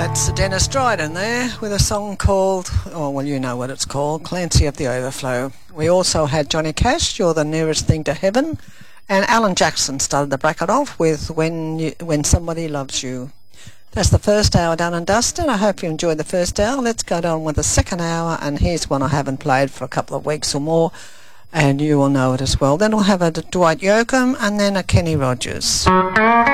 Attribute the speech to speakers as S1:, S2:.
S1: That's Dennis Dryden there with a song called, oh well you know what it's called, Clancy of the Overflow. We also had Johnny Cash, You're the Nearest Thing to Heaven, and Alan Jackson started the bracket off with When Somebody Loves You. That's the first hour done and dusted. I hope you enjoyed the first hour. Let's go on with the second hour, and here's one I haven't played for a couple of weeks or more, and you will know it as well. Then we'll have a Dwight Yoakam and then a Kenny Rogers.